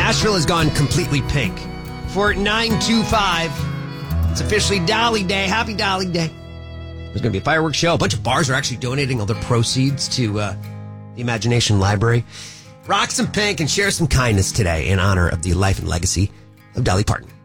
Nashville has gone completely pink. For 925, it's officially Dolly Day. Happy Dolly Day. There's going to be a fireworks show. A bunch of bars are actually donating all their proceeds to the Imagination Library. Rock some pink and share some kindness today in honor of the life and legacy of Dolly Parton.